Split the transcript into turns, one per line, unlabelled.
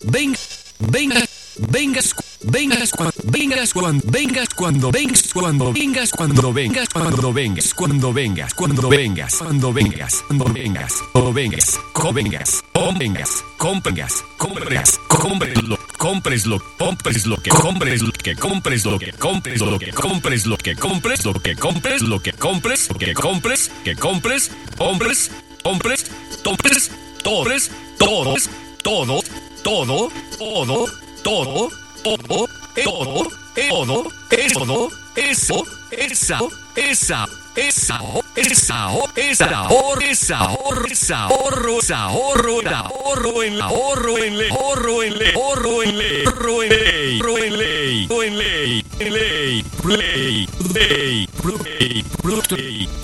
Vengas cuando vengas, cuando vengas, cuando vengas, cuando vengas, cuando vengas, cuando vengas, cuando vengas, cuando vengas, cuando vengas, cuando vengas, cuando vengas, comprengas, compres lo que compres, lo que compres, lo que compres, lo que compres, lo que compres, lo que compres, lo que compres, lo que compres, que compres, hombres, hombres, hombres, todos, todos, todos, todo, todo, todo, todo, todo, todo, eso, eso, esa, esa, esa, esa, esa, ahorro, esa, ahorro, esa, ahorro, esa, ahorro, el ahorro, en ahorro, en le, ahorro, en le, ahorro, en le, ahorro, en ley, ahorro, en ley, en ley, en ley, play, play, play, play,